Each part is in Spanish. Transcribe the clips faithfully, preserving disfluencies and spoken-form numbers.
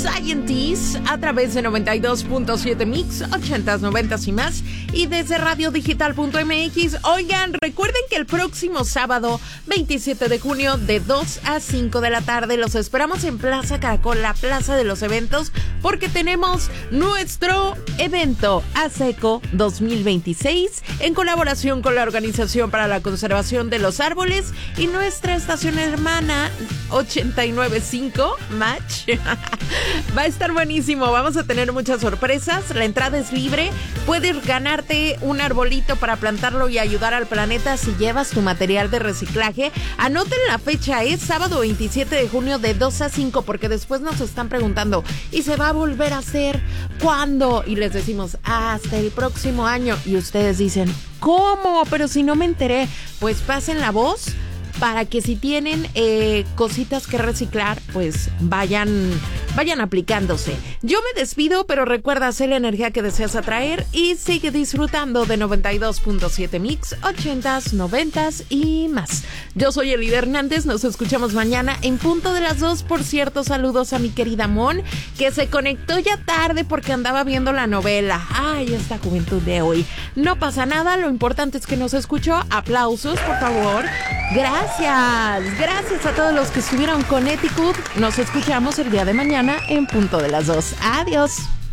Scientists a través de noventa y dos punto siete Mix, ochentas, noventas y más, y desde radio digital punto m x. Oigan, recuerden que el próximo sábado veintisiete de junio de dos a cinco de la tarde los esperamos en Plaza Caracol, la plaza de los eventos, porque tenemos nuestro evento ASECO dos mil veintiséis en colaboración con la Organización para la Conservación de los Árboles y nuestra estación hermana ochenta y nueve punto cinco Match. Va a estar buenísimo, vamos a tener muchas sorpresas, la entrada es libre, puedes ganarte un arbolito para plantarlo y ayudar al planeta si llevas tu material de reciclaje. Anoten la fecha, es sábado veintisiete de junio de dos a cinco, porque después nos están preguntando, ¿y se va a volver a hacer cuándo? Y les decimos, hasta el próximo año, y ustedes dicen, ¿cómo? Pero si no me enteré. Pues pasen la voz para que si tienen eh, cositas que reciclar, pues vayan, vayan aplicándose. Yo me despido, pero recuerda hacer la energía que deseas atraer y sigue disfrutando de noventa y dos punto siete Mix, ochentas, noventas y más. Yo soy Elida Hernández, nos escuchamos mañana en punto de las dos. Por cierto, saludos a mi querida Mon, que se conectó ya tarde porque andaba viendo la novela. Ay, esta juventud de hoy. No pasa nada, lo importante es que nos escuchó. Aplausos, por favor. Gracias. Gracias, gracias a todos los que estuvieron con Etiquette. Nos escuchamos el día de mañana en punto de las dos. Adiós.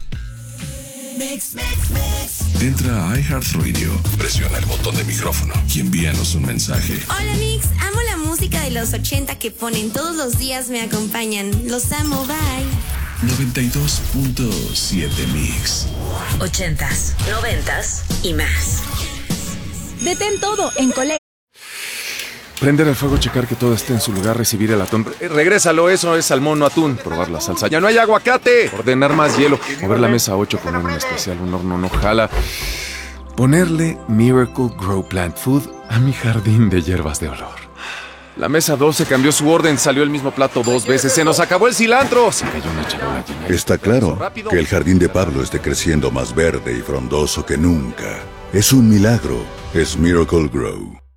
Mix, mix, mix. Entra a iHeartRadio, presiona el botón de micrófono y envíanos un mensaje. Hola Mix, amo la música de los ochenta que ponen todos los días, me acompañan. Los amo, bye. noventa y dos punto siete Mix. Ochentas, noventas y más. Detén todo en Colecta. Prender el fuego, checar que todo esté en su lugar, recibir el atún. Eh, regrésalo, eso es salmón, no atún. Probar la salsa. ¡Ya no hay aguacate! Ordenar más hielo. Mover la mesa ocho, poner un especial, un horno no jala. Ponerle Miracle Grow Plant Food a mi jardín de hierbas de olor. La mesa doce cambió su orden, salió el mismo plato dos veces. ¡Se nos acabó el cilantro! Se cayó una charola llena de... Está claro que el jardín de Pablo esté creciendo más verde y frondoso que nunca. Es un milagro. Es Miracle Grow.